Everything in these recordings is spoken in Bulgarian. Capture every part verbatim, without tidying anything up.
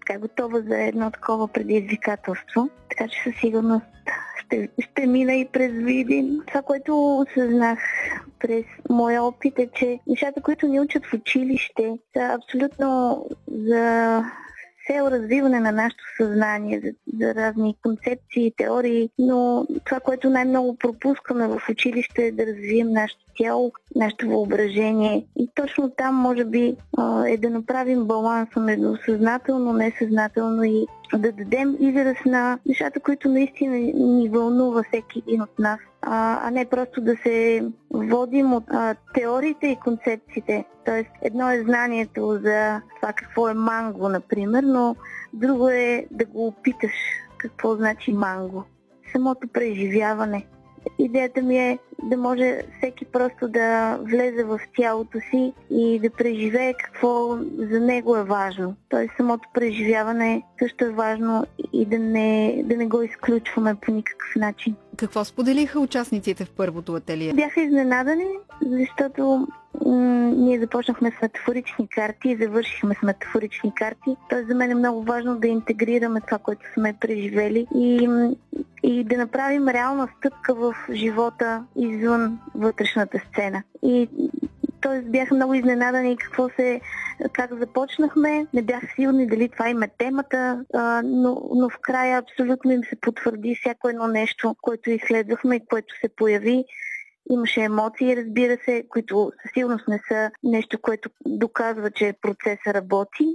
така готова за едно такова предизвикателство. Така че със сигурност ще, ще мина и през Видин. Това, което осъзнах през моя опит е, че нещата, които ни учат в училище, са абсолютно за цел развиване на нашето съзнание, за, за разни концепции, теории, но това, което най-много пропускаме в училище е да развием нашето тяло, нашето въображение. И точно там, може би, е да направим баланса между съзнателно, несъзнателно и да дадем израз на нещата, които наистина ни вълнува всеки един от нас, а, а не просто да се водим от а, теориите и концепциите. Тоест, едно е знанието за това какво е манго, например, но друго е да го опиташ какво значи манго. Самото преживяване. Идеята ми е да може всеки просто да влезе в тялото си и да преживее какво за него е важно. Тоест самото преживяване също е важно и да не, да не го изключваме по никакъв начин. Какво споделиха участниците в първото ателие? Бяха изненадани, защото м- ние започнахме с метафорични карти и завършихме с метафорични карти. Тоест за мен е много важно да интегрираме това, което сме преживели и, и да направим реална стъпка в живота извън вътрешната сцена. И т.е. бяха много изненадани какво се, как започнахме. Не бях сигурни дали това им е темата, а, но, но в края абсолютно им се потвърди всяко едно нещо, което изследвахме и което се появи. Имаше емоции, разбира се, които със сигурност не са нещо, което доказва, че процесът работи,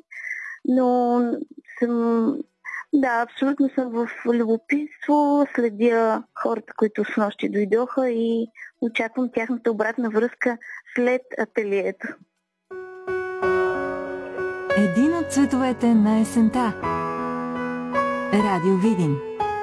но съм... Да, абсолютно съм в любопитство, следя хората, които с нощи дойдоха и очаквам тяхната обратна връзка след ателието. Един от цветовете на есента. Радио Видин.